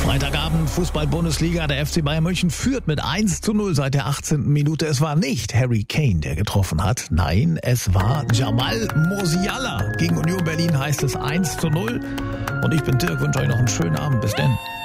Freitagabend, Fußball-Bundesliga, der FC Bayern München führt mit 1:0 seit der 18. Minute. Es war nicht Harry Kane, der getroffen hat. Nein, es war Jamal Musiala. Gegen Union Berlin heißt es 1:0. Und ich bin Dirk, wünsche euch noch einen schönen Abend. Bis denn.